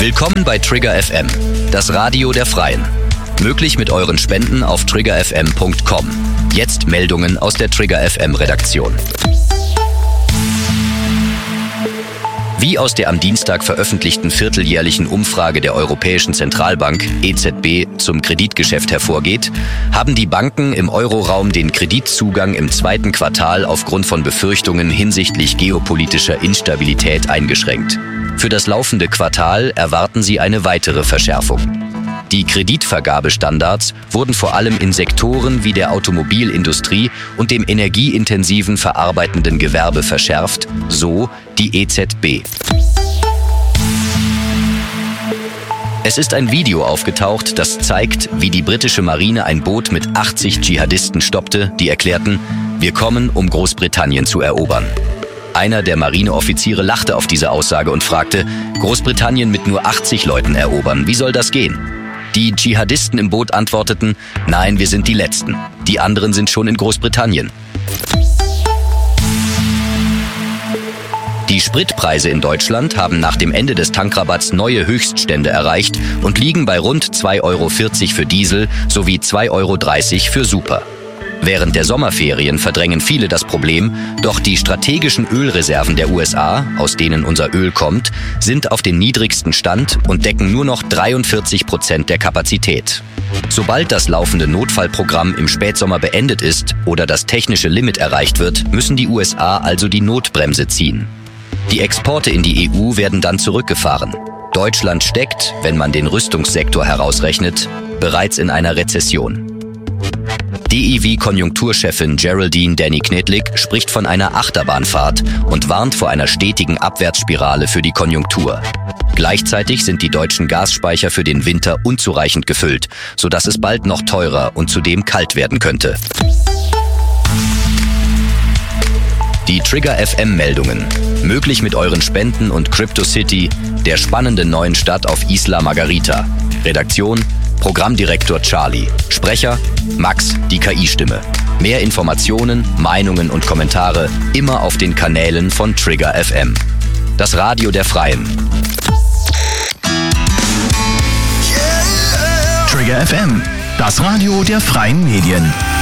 Willkommen bei Trigger FM, das Radio der Freien. Möglich mit euren Spenden auf triggerfm.com. Jetzt Meldungen aus der Trigger FM Redaktion. Wie aus der am Dienstag veröffentlichten vierteljährlichen Umfrage der Europäischen Zentralbank EZB zum Kreditgeschäft hervorgeht, haben die Banken im Euroraum den Kreditzugang im zweiten Quartal aufgrund von Befürchtungen hinsichtlich geopolitischer Instabilität eingeschränkt. Für das laufende Quartal erwarten sie eine weitere Verschärfung. Die Kreditvergabestandards wurden vor allem in Sektoren wie der Automobilindustrie und dem energieintensiven verarbeitenden Gewerbe verschärft, so die EZB. Es ist ein Video aufgetaucht, das zeigt, wie die britische Marine ein Boot mit 80 Dschihadisten stoppte, die erklärten, wir kommen, um Großbritannien zu erobern. Einer der Marineoffiziere lachte auf diese Aussage und fragte, Großbritannien mit nur 80 Leuten erobern, wie soll das gehen? Die Dschihadisten im Boot antworteten, nein, wir sind die Letzten. Die anderen sind schon in Großbritannien. Die Spritpreise in Deutschland haben nach dem Ende des Tankrabatts neue Höchststände erreicht und liegen bei rund 2,40 Euro für Diesel sowie 2,30 Euro für Super. Während der Sommerferien verdrängen viele das Problem, doch die strategischen Ölreserven der USA, aus denen unser Öl kommt, sind auf den niedrigsten Stand und decken nur noch 43% der Kapazität. Sobald das laufende Notfallprogramm im Spätsommer beendet ist oder das technische Limit erreicht wird, müssen die USA also die Notbremse ziehen. Die Exporte in die EU werden dann zurückgefahren. Deutschland steckt, wenn man den Rüstungssektor herausrechnet, bereits in einer Rezession. DIW-Konjunkturchefin Geraldine Danny-Knedlik spricht von einer Achterbahnfahrt und warnt vor einer stetigen Abwärtsspirale für die Konjunktur. Gleichzeitig sind die deutschen Gasspeicher für den Winter unzureichend gefüllt, sodass es bald noch teurer und zudem kalt werden könnte. Die Trigger FM-Meldungen. Möglich mit euren Spenden und CryptoCity, der spannenden neuen Stadt auf Isla Margarita. Redaktion Programmdirektor Charlie. Sprecher Max, die KI-Stimme. Mehr Informationen, Meinungen und Kommentare immer auf den Kanälen von Trigger FM. Das Radio der Freien. Trigger FM, das Radio der freien Medien.